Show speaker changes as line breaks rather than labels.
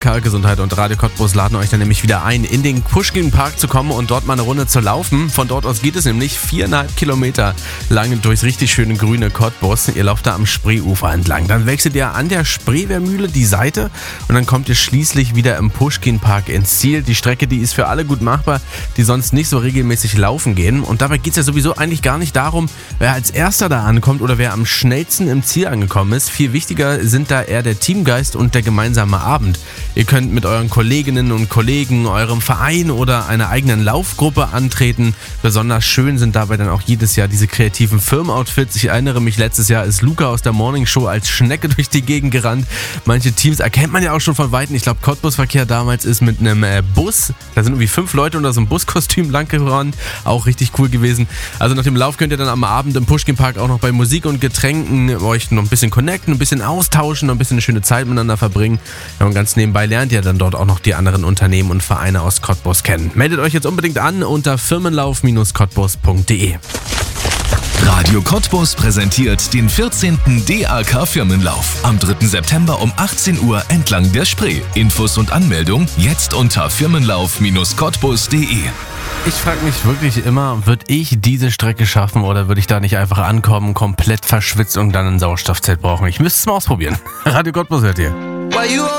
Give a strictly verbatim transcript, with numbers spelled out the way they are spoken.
Gesundheit und Radio Cottbus laden euch dann nämlich wieder ein, in den Puschkin-Park zu kommen und dort mal eine Runde zu laufen. Von dort aus geht es nämlich viereinhalb Kilometer lang durchs richtig schöne grüne Cottbus. Ihr lauft da am Spreeufer entlang. Dann wechselt ihr an der Spreewehrmühle die Seite und dann kommt ihr schließlich wieder im Puschkin-Park ins Ziel. Die Strecke, die ist für alle gut machbar, die sonst nicht so regelmäßig laufen gehen. Und dabei geht es ja sowieso eigentlich gar nicht darum, wer als Erster da ankommt oder wer am schnellsten im Ziel angekommen ist. Viel wichtiger sind da eher der Teamgeist und der gemeinsame Abend. Ihr könnt mit euren Kolleginnen und Kollegen, eurem Verein oder einer eigenen Laufgruppe antreten. Besonders schön sind dabei dann auch jedes Jahr diese kreativen Firmen-Outfits. Ich erinnere mich, letztes Jahr ist Luca aus der Morning Show als Schnecke durch die Gegend gerannt. Manche Teams erkennt man ja auch schon von Weitem. Ich glaube, Cottbus-Verkehr damals ist mit einem äh, Bus. Da sind irgendwie fünf Leute unter so einem Buskostüm lang gerannt. Auch richtig cool gewesen. Also nach dem Lauf könnt ihr dann am Abend im Puschkin-Park auch noch bei Musik und Getränken euch noch ein bisschen connecten, ein bisschen austauschen, noch ein bisschen eine schöne Zeit miteinander verbringen. Ja, und ganz nebenbei lernt ihr dann dort auch noch die anderen Unternehmen und Vereine aus Cottbus kennen. Meldet euch jetzt unbedingt an unter firmenlauf Bindestrich cottbus punkt de.
Radio Cottbus präsentiert den vierzehnten D A K Firmenlauf am dritten September um achtzehn Uhr entlang der Spree. Infos und Anmeldung jetzt unter firmenlauf Bindestrich cottbus punkt de.
Ich frage mich wirklich immer, würde ich diese Strecke schaffen oder würde ich da nicht einfach ankommen, komplett verschwitzt und dann ein Sauerstoffzelt brauchen? Ich müsste es mal ausprobieren. Radio Cottbus hört ihr.